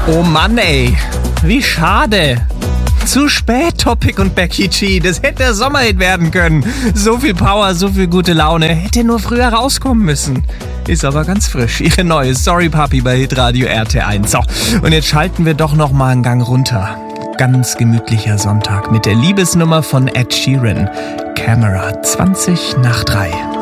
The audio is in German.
Oh Mann, ey. Wie schade. Zu spät, Topic und Becky G. Das hätte der Sommerhit werden können. So viel Power, so viel gute Laune. Hätte nur früher rauskommen müssen. Ist aber ganz frisch. Ihre neue Sorry Papi bei Hitradio RT1. So, und jetzt schalten wir doch noch mal einen Gang runter. Ganz gemütlicher Sonntag mit der Liebesnummer von Ed Sheeran. Camera 20 nach 3.